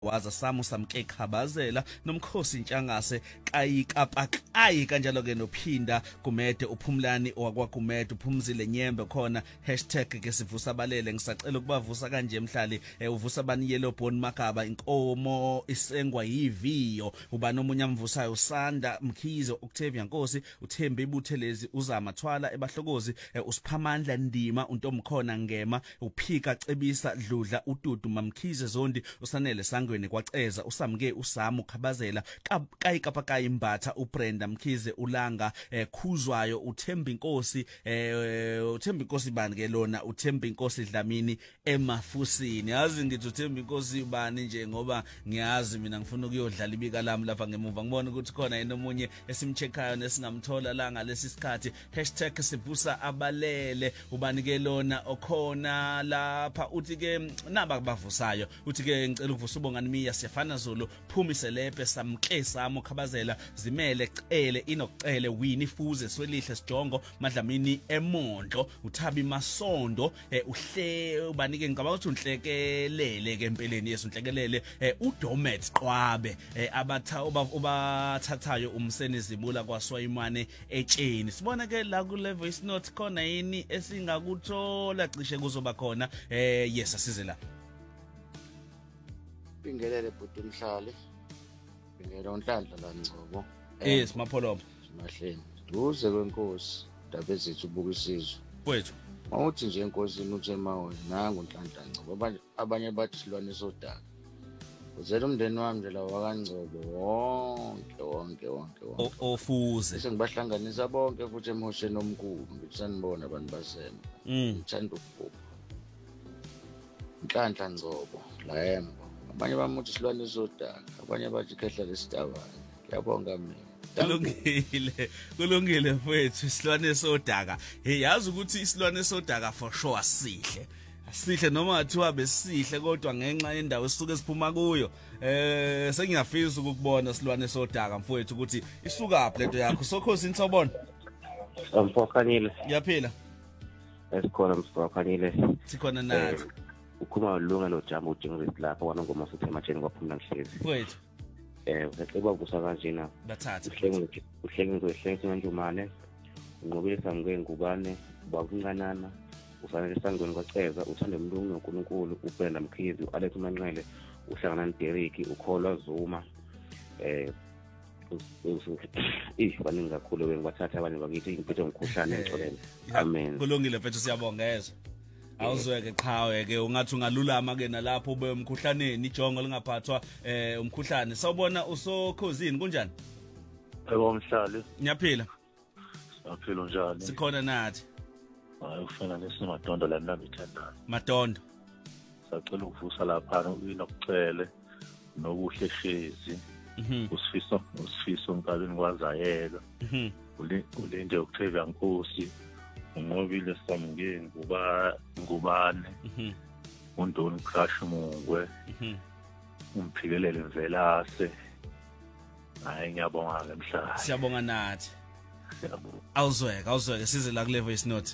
waza samu samke khabazela nomkhosi Ntshangase kayikapakayi kanjalo ke nophinda Gumede uphumlani wakwaGumede uphumzile Nyembe khona #ke sivusa balele ngisacela ukubavusa kanje emhlali uvusa bani Yellow Bone Magaba inkomo isengwa yiviyo ubani omunye amvusayo uSanda Mkhize Octavia Nkosi uThembi Buthelezi uzamathwala ebahlokozi usiphamandla Ndima untomkhona Ngema uphika Cebisa Dludla uDudu Mamkhize Zondi usanele Sangweni kwaceza usamke uSamu Khabazela kayikapakayi Mbatha uBrenda Mkhize ulanga khuzwayo uThembi Nkosi uThembi Nkosi bani ke lona uThembi Nkosi Dlamini emafusini yazi ngithi uThembi Nkosi bani nje ngoba ngiyazi mina ngifuna ukuyodlala ibika lami lapha ngemuva ngibona ukuthi khona yena omunye esimcheckayo nesingamthola la ngalesi sikhathi #sivusa abalele ubani ke lona okhona lapha uthi ke naba bavusayo uthi ke ngicela ukuvusa ubongani Miya Siyafana Zulu Phumise Lephe Samke Samu Khabazela Zimele Cele Inokucele Winnie Fuze Swelihle Sijongo Madlamini Emondlo Uthabi Masondo uhle ubani ke ngicabanga ukuthi unhlekelele ke empeleni yesu unhlekelele uDomet Qwabe ubathathayo umseni Zibula kwaSwayimane etsheni sibona ke la ku level is not khona yini esingakuthola cishe kuzoba khona yes asize la Bingelele bhuti Mhlali Bingela uNhlanhla la Ngcobo yes mapholobo Mahleni duze kwenkosi Ndaba ezithi ubuka isizwe wethu mawuthi nje enkosini uthi emawe nangu uNhlanhla Ngcobo abanye bathi silwane sodaka uzela umndeni wami nje la wakaNgcobo wonke ofuze sengibahlanganisa bonke futhi emosheni omkhulu ngithi sanibona abantu basemba ngithanda ukubhuka Nhlanhla Ngcobo la emba abanye bamuthi silwane sodaka abanye bathi khehla lesitabane ngiyabonga mina kulungile mfethu isilwane sodaka yazi ukuthi isilwane sodaka for sure sihle noma athiwa besihle kodwa ngenxa yendawo esisuke siphuma kuyo sengiyafisa ukubona silwane sodaka mfethu ukuthi isuka phi lento yakho sokhosi insobona Mfokhanile yaphila esikhona Mfokhanile sikhona nathi ukhuluma ulunga noJambo uJengris lapha wana ngoma sothemajeni kwaphumla ngihlezi mfethu ngicela ukusa kanjena bathatha uhlengiwe kanjumane unqobile samke ngubane bakuncanana ufanele sangweni kwaceza uthanda umlungu noNkulunkulu uBrenda Mkhize uAlex Manqele uhlangana noDerek ukholwa Zuma baningi kakhulu bengibathatha abanye bakithi impetho ngikhuhlane ngixolele amen kulungile mfethu siyabongeza awuzweke qhawe ke ungathi ungalulama ke nalapho ube umkhuhlaneni ijongo lingaphathwa umkhuhlane sawubona usokhozini kunjani Yebo Mhlali ngiyaphila Saphila njani sikhona nathi hayi ufana nesimadondo la mina ngithandana madondo sacela ukuvusa lapha inokucele nokuhleshezi usifiso ngabeni kwazayela ulinde Octavia Nkosi unqobile samke ngubane uNdoni Crush Mungwe umphikelele Mvelase hayi ngiyabonga ke Mhlali siyabonga nathi siyabonga awuzweke size la ku level is not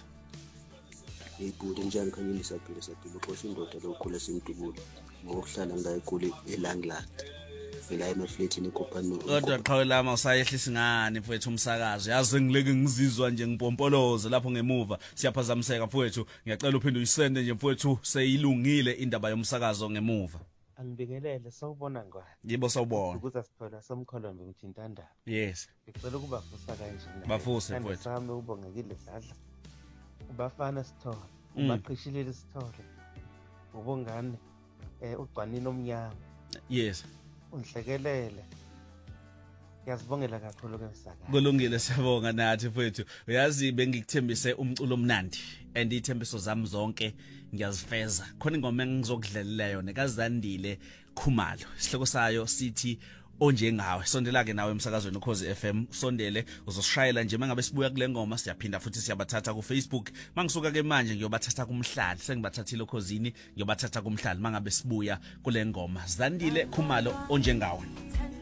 ibhuti njani khanyini saphila uxosha indoda lokhula simdubula ngokuhlala ngayiguli eLangland la emafletini eKopani kodwa qhawelama usayehlisa ngani mfowethu umsakazo yazi ngileke ngizizwa nje ngipompoloze lapho ngemuva siyaphazamiseka mfowethu ngiyacela uphinde uyisende nje mfowethu seyilungile indaba yomsakazo ngemuva angibingelele sawubona ngwane yibo sawubona ukuza sithola somkholombe ngithintandaba yes ngicela ukubavusa kanje bafuse mfowethu sami ubongekile sadla ubafana sithole ubaqhishilele sithole ubongane ugcanini omnyama yes unhlekelele ngiyazibongela kakhulu ke msaka kulungile siyabonga nathi mfowethu uyazi bengikuthembise umculo omnandi and ithembiso zami zonke ngiyazifeza khona ingoma engizokudlalela yona kaZandile Khumalo isihloko sayo sithi onjengawe sondela ke nawe emsakazweni Ukhozi FM sondele uzosishayela nje mangabe sibuya kule ngoma siyaphinda futhi siyabathatha ku Facebook mangisuka ke manje ngiyobathatha kumhlali sengibathathile Ukhozini ngiyobathatha kumhlali mangabe sibuya kule ngoma Zandile Khumalo onjengawe